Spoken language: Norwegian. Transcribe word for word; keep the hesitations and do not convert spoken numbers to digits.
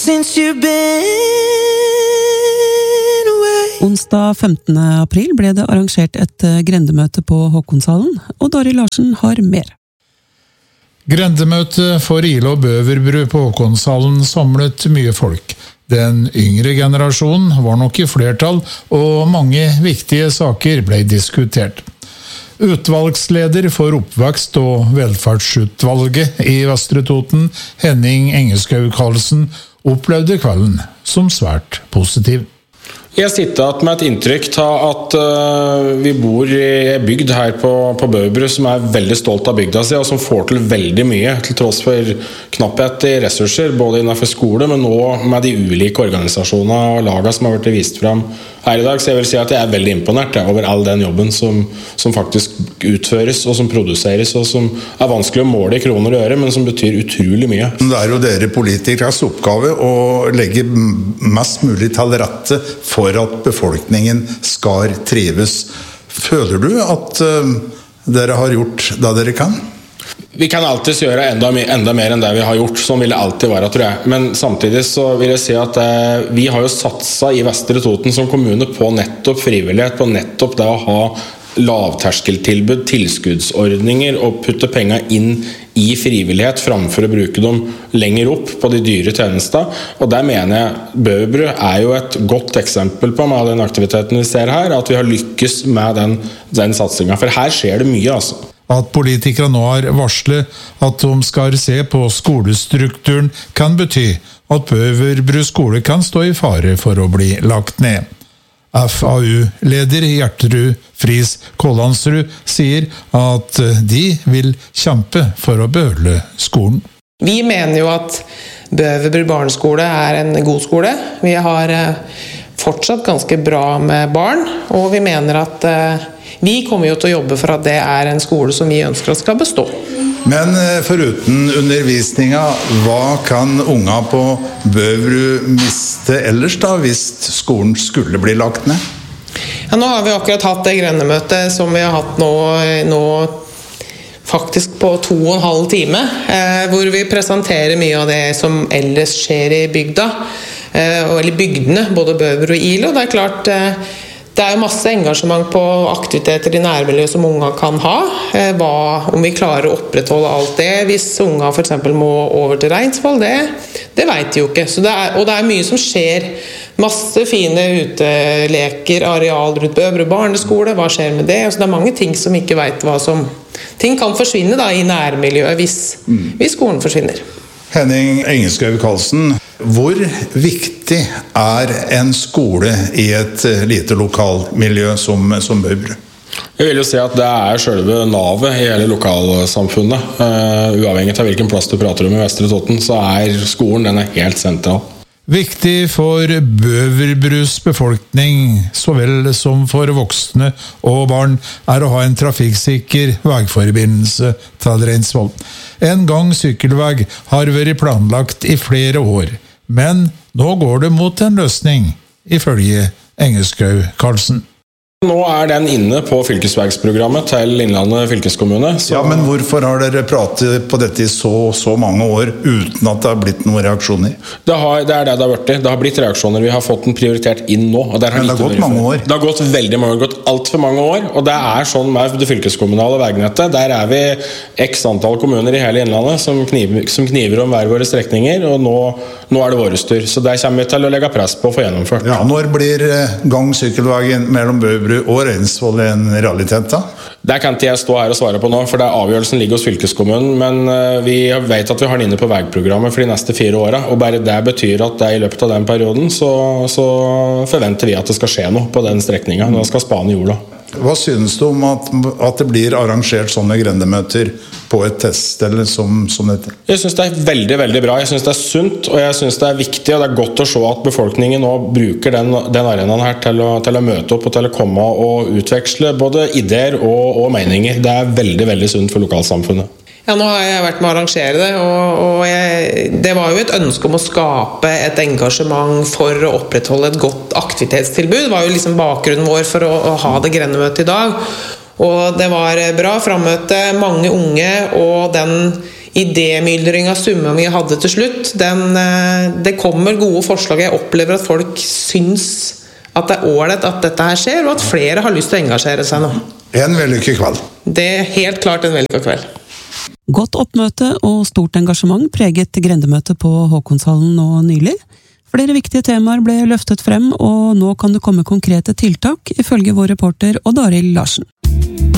since you've been away. Onsdag femtende april ble det arrangert et grendemøte på Håkonshallen, og Dari Larsen har mer. Grendemøte for Ilo og Bøverbru på Håkonshallen samlet mye folk. Den yngre generasjonen var nok i flertall, og mange viktige saker ble diskutert. Utvalgsleder for oppvekst- og velferdsutvalget i Vestre Toten, Henning Engeskau Karlsen, opplevde kvelden som svært positiv. Jeg sitter med et inntrykk av at uh, vi bor i en bygd her på, på Bøverbru som er veldig stolt av bygda si, og som får til veldig mye, til tross for knapphet i ressurser, både innenfor skole, men også med de ulike organisasjonene og lagene som har vært vist frem her i dag. Så jeg vil si at jeg er veldig imponert ja, over all den jobben som, som faktisk utføres, og som produseres, og som er vanskelig å måle i kroner og øre, men som betyr utrolig mye. Det er jo dere politikers oppgave å legge mest mulig til rette for at befolkningen skal trives. Føler du at uh, dere har gjort det dere kan? Vi kan alltid gjøre enda, enda mer enn det vi har gjort, sånn vil det alltid være, tror jeg. Men samtidig så vil jeg si at eh, vi har jo satset i Vestre Toten som kommune på nettopp frivillighet, på nettopp det å ha lavterskeltilbud, tilskuddsordninger og putte penger inn i frivillighet framfor å bruke dem lenger opp på de dyre tjenester. Og der mener jeg Bøverbru er jo et godt eksempel på med den aktiviteten vi ser her, at vi har lykkes med den, den satsingen. For her skjer det mye, altså. At politikere nå har varslet at de skal se på skolestrukturen kan bety at Bøverbru skole kan stå i fare for å bli lagt ned. F A U-leder Gjertrud Friis Kålandsrud sier at de vil kjempe for å beholde skolen. Vi mener jo at Bøverbru barneskole er en god skole. Vi har fortsatt ganske bra med barn, og vi mener at vi kommer jo til å jobbe for at det er en skole som vi ønsker at skal bestå. Men foruten undervisninga, hva kan unga på Bøverbru miste ellers da, hvis skolen skulle bli lagt ned? Ja, nå har vi akkurat hatt det grendemøtet som vi har hatt nå, nå faktisk på to og en halv time, eh, hvor vi presenterer mye av det som ellers skjer i bygda, eh, eller bygdene, både Bøverbru og Ilo. Det er klart, eh, det er jo masse engasjement på aktiviteter i nærmiljøet som unga kan ha. Eh, hva, om vi klarer å opprettholde alt det, hvis unga for eksempel må over til Reinsvoll, det, det vet de jo ikke. Så det er, og det er mye som skjer. Masse fine uteleker, areal rundt Bøverbru barneskole, hva skjer med det? Så det er mange ting som ikke vet hva som... Ting kan forsvinne da i nærmiljøet hvis, mm. hvis skolen forsvinner. Henning Engeskau Karlsen, hvor viktig er en skole i et lite lokalmiljø som, som Bøverbru? Jeg vil jo si at det er selve navet i hele lokalsamfunnet. Uh, uavhengig av hvilken plass du prater om i Vestre Toten, så er skolen den er helt sentral. Viktig for Bøverbrus befolkning, så vel som for voksne og barn, er å ha en trafikksikker veiforbindelse til Reinsvoll. En gang sykkelvei har vært planlagt i flere år, men nå går det mot en løsning, ifølge Engeskau Karlsen. Nå er den inne på fylkesveiprogrammet til Innlandet fylkeskommune. Så... Ja, men hvorfor har dere pratet på dette i så, så mange år uten at det har blitt noen reaksjoner? Det, har, det er det det har vært. Det har blitt reaksjoner. Vi har fått den prioritert inn nå. Og der har men det har gått mange år. Det har gått veldig mange år. Det har gått alt for mange år. Og det er sånn med det fylkeskommunale veignettet. Der er vi x antall kommuner i hele Innlandet som kniver, som kniver om hver våre strekninger. Og nå, nå er det våre styr. Så der kommer vi til å legge press på å få gjennomført. Ja, når blir gang sykkelveien mellom Bøverbru og Reinsvoll en realitet da? Det kan ikke jeg stå her og svare på nå, for det er avgjørelsen ligger hos fylkeskommunen, men vi vet at vi har den inne på veiprogrammet for de neste fire årene, og bare det betyr at det i løpet av den perioden så, så forventer vi at det skal skje noe på den strekningen, når det skal spane jorda. Hva synes du om at, at det blir arrangert sånne grendemøter på et teststed som, som dette? Jeg synes det er veldig, veldig bra. Jeg synes det er sunt, og jeg synes det er viktig, og det er godt å se at befolkningen nå bruker den, den arenaen her til å, til å møte opp og til å komme og utveksle både ideer og, og meninger. Det er veldig, veldig sunt for lokalsamfunnet. Ja, nå har jeg vært med å arrangere det, og, og jeg, det var jo et ønske om å skape et engasjement for å opprettholde et godt aktivitetstilbud. Det var jo liksom bakgrunnen vår for å, å ha det grendemøtet i dag. Og det var bra fremmøte, mange unge, og den idémyldring av summer vi hadde til slutt, den, det kommer gode forslag. Jeg opplever at folk syns at det er ålreit at dette her skjer, og at flere har lyst til å engasjere seg nå. En vellykket kveld. Det er helt klart en vellykket kveld. Godt oppmøte og stort engasjement preget grendemøtet på Håkonshallen nå nylig. Flere viktige temaer ble løftet frem, og nå kan det komme konkrete tiltak, ifølge vår reporter Odd Arild Larsen.